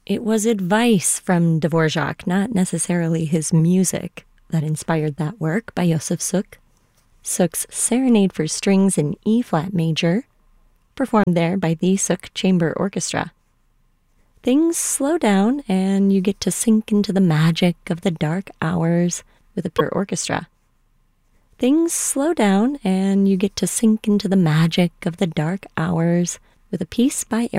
It was advice from Dvorak, not necessarily his music, that inspired that work by Josef Suk. Suk's Serenade for Strings in E-flat major, performed there by the Suk Chamber Orchestra. Things slow down and you get to sink into the magic of the dark hours with a pure orchestra. Things slow down and you get to sink into the magic of the dark hours with a piece by